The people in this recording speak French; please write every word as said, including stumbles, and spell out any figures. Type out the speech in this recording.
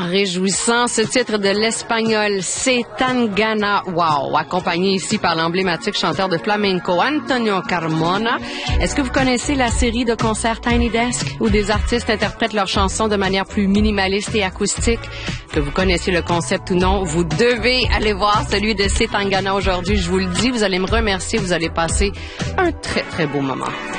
réjouissant, ce titre de l'espagnol Zetangana, wow, accompagné ici par l'emblématique chanteur de flamenco Antonio Carmona. Est-ce que vous connaissez la série de concerts Tiny Desk où des artistes interprètent leurs chansons de manière plus minimaliste et acoustique? Que vous connaissez le concept ou non, vous devez aller voir celui de Zetangana aujourd'hui. Je vous le dis, vous allez me remercier, vous allez passer un très très beau moment.